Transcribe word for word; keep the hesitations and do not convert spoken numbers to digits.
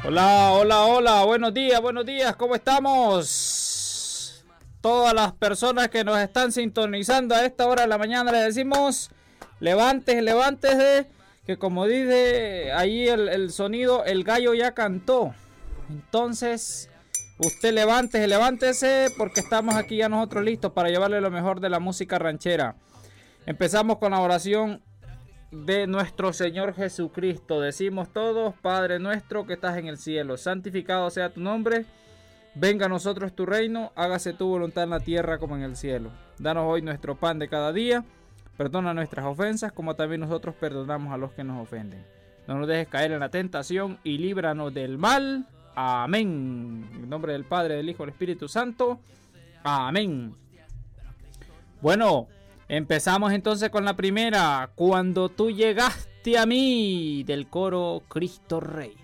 Hola, hola, hola, buenos días, buenos días, ¿cómo estamos? Todas las personas que nos están sintonizando a esta hora de la mañana les decimos, levántese, levántese, que como dice ahí el, el sonido, el gallo ya cantó. Entonces, usted levántese, levántese, porque estamos aquí ya nosotros listos para llevarle lo mejor de la música ranchera. Empezamos con la oración de nuestro Señor Jesucristo. Decimos todos: Padre nuestro que estás en el cielo, santificado sea tu nombre, venga a nosotros tu reino, hágase tu voluntad en la tierra como en el cielo. Danos hoy nuestro pan de cada día, perdona nuestras ofensas como también nosotros perdonamos a los que nos ofenden. No nos dejes caer en la tentación y líbranos del mal. Amén. En nombre del Padre, del Hijo y del Espíritu Santo. Amén. Bueno, empezamos entonces con la primera, Cuando tú llegaste a mí, del coro Cristo Rey.